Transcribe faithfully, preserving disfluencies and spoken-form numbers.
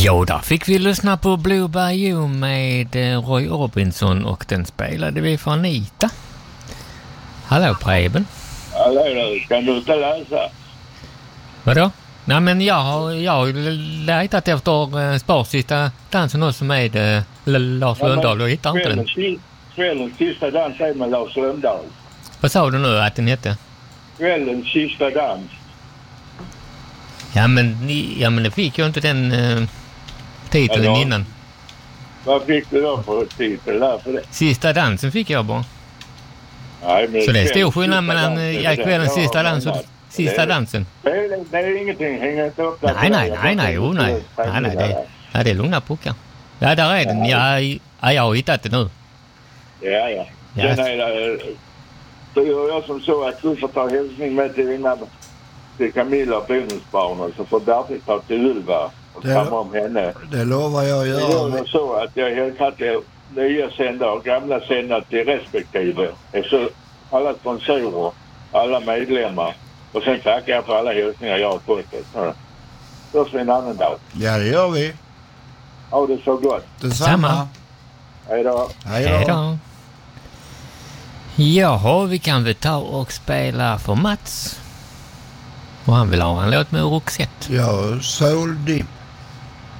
Jo, där fick vi lyssna på Blueberry You med Roy Orbison och den spelade vi för Anita. Hallå Preben. Hallå, kan du inte läsa? Vadå? Nej, men jag har, jag har letat efter uh, Sparsista dansen också med uh, Lars ja, Lönndahl och hittar inte den. Kvällens sista dans är med Lars Lönndahl. Vad sa du nu att den hette? Kvällens sista dans. Ja, men, ja, men det fick jag inte den uh, titeln ja, innan. Vad fick du då för titel där för det? Sista dansen fick jag bara. Nej, men så det är stor skillnad mellan uh, kvällens sista dans och sista det, dansen. Det är, det är ingenting, hänger inte upp där. Nej, nej, nej, nej, oh, nej. Nej, nej, det, nej, det är lugna puckar. Ja, där är den. Jag, ja, jag har hittat det nu. Ja, ja. Sen är det, så gör jag som så att du får ta hälsning med till dina, till Camilla och bonusbarnen, så får Bertil ta till Ulva och komma om henne. Det lovar jag att göra. Jag gör så att jag hälsar till nya sändare och gamla sändare till respektive. Så alla sponsorer, alla medlemmar. Och sen tackar jag för alla hälsningar jag har fått. Ja. Då är en annan dag. Ja, det gör vi. Ja, det är så gott. Detsamma. Hej då. Hej då. Jaha, vi kan väl ta och spela för Mats. Och han vill ha en låt med Roxette. Ja, Soul Deep.